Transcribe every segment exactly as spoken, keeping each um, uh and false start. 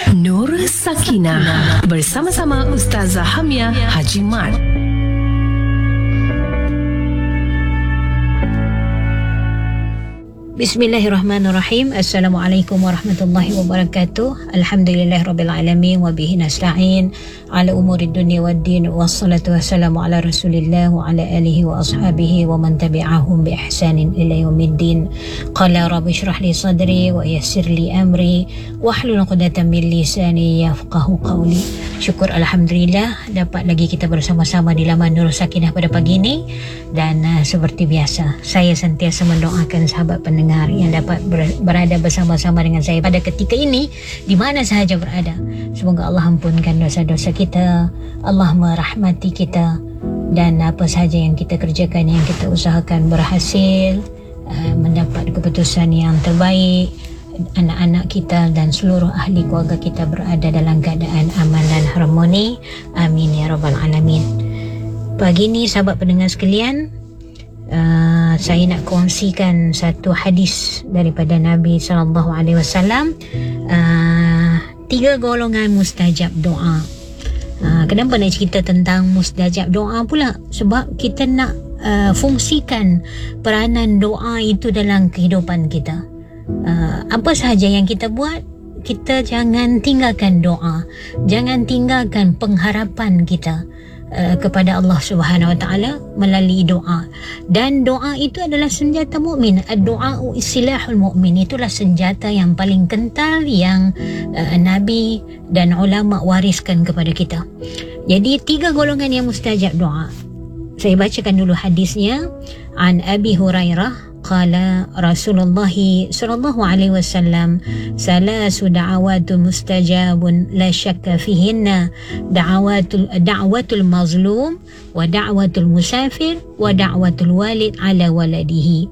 Nur Sakinah bersama-sama Ustazah Hamia Haji Mat. Bismillahirrahmanirrahim. Assalamualaikum warahmatullahi wabarakatuh. Alhamdulillahirabbil alamin wa bihi nasta'in ala umurid dunya waddin, wassalatu wassalamu ala Rasulillah wa ala alihi wa ashabihi wa man tabi'ahum bi ihsanin ila yaumiddin. Qala rabbi shrah li sadri wa yassir li amri wahlul 'uqdatam min lisani yafqahu qawli. Syukur alhamdulillah dapat lagi kita bersama-sama di laman Nur Sakinah pada pagi ini, dan uh, seperti biasa saya sentiasa mendoakan sahabat pendengar yang dapat ber- berada bersama-sama dengan saya pada ketika ini di mana sahaja berada. Semoga Allah ampunkan dosa-dosa kita, Allah merahmati kita, dan apa sahaja yang kita kerjakan, yang kita usahakan berhasil, uh, mendapat keputusan yang terbaik. Anak-anak kita dan seluruh ahli keluarga kita berada dalam keadaan aman dan harmoni. Amin ya rabbal alamin. Pagi ini sahabat pendengar sekalian, uh, saya nak kongsikan satu hadis daripada Nabi sallallahu alaihi wasallam, uh, tiga golongan mustajab doa. Uh, kenapa nak cerita tentang mustajab doa pula? Sebab kita nak uh, fungsikan peranan doa itu dalam kehidupan kita. Uh, apa sahaja yang kita buat, kita jangan tinggalkan doa, jangan tinggalkan pengharapan kita uh, kepada Allah Subhanahu Wa Taala melalui doa. Dan doa itu adalah senjata mukmin. Ad-doa silahul mukmin, itulah senjata yang paling kental yang uh, Nabi dan ulama wariskan kepada kita. Jadi tiga golongan yang mustajab doa. Saya bacakan dulu hadisnya. An Abi Hurairah qala Rasulullah sallallahu alaihi wasallam, salasu da'awatun mustajabun la syakka fihinna, da'awatul da'watul mazlum wa da'watul musafir wa da'watul walid ala waladihi.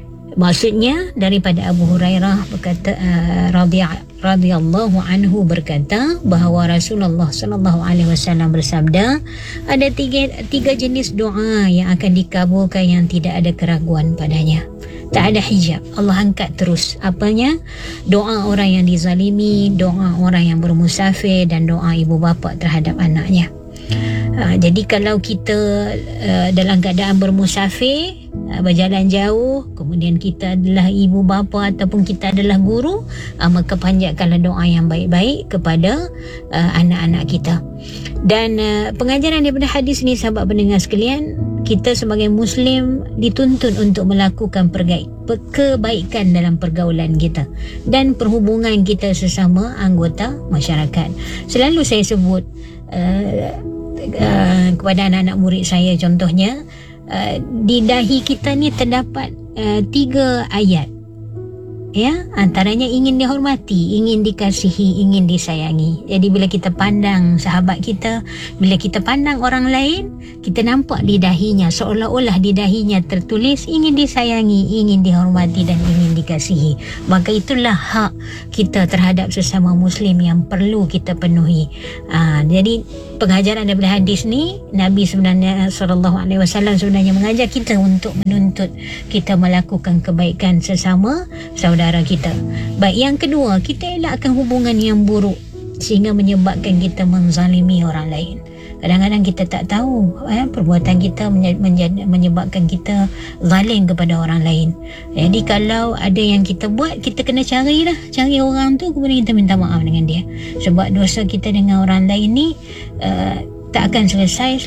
Maksudnya daripada Abu Hurairah berkata, uh, radhi- radhiyallahu anhu berkata bahawa Rasulullah sallallahu alaihi wasallam bersabda, ada tiga tiga jenis doa yang akan dikabulkan yang tidak ada keraguan padanya. Tak ada hijab. Allah angkat terus. Apanya? Doa orang yang dizalimi, doa orang yang bermusafir, dan doa ibu bapa terhadap anaknya. Uh, jadi kalau kita uh, dalam keadaan bermusafir, uh, berjalan jauh, kemudian kita adalah ibu bapa ataupun kita adalah guru, uh, maka panjatkanlah doa yang baik-baik kepada uh, anak-anak kita. Dan uh, pengajaran daripada hadis ni sahabat pendengar sekalian, kita sebagai Muslim dituntut untuk melakukan pergaik, kebaikan dalam pergaulan kita dan perhubungan kita sesama anggota masyarakat. Selalu saya sebut uh, uh, kepada anak-anak murid saya, contohnya uh, di dahi kita ni terdapat uh, tiga ayat, ya, antaranya ingin dihormati, ingin dikasihi, ingin disayangi. Jadi bila kita pandang sahabat kita, bila kita pandang orang lain, kita nampak di dahinya, seolah-olah di dahinya tertulis ingin disayangi, ingin dihormati, dan ingin dikasihi. Maka itulah hak kita terhadap sesama Muslim yang perlu kita penuhi. Aa, jadi pengajaran daripada hadis ni, Nabi sebenarnya sallallahu alaihi wasallam sebenarnya mengajar kita untuk menuntut kita melakukan kebaikan sesama saudara kita. Baik, yang kedua, kita elakkan hubungan yang buruk sehingga menyebabkan kita menzalimi orang lain. Kadang-kadang kita tak tahu eh, perbuatan kita menye- menye- menyebabkan kita zalim kepada orang lain. Jadi kalau ada yang kita buat, kita kena carilah, cari orang tu, kemudian kita minta maaf dengan dia. Sebab dosa kita dengan orang lain ni uh, tak akan selesai